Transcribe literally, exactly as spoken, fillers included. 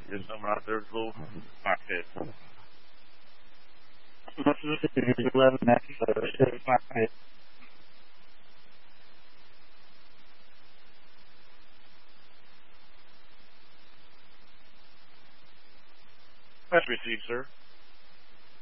There's someone out there with a little cockpit. What's the Series eleven X uh, cockpit? That's received, sir.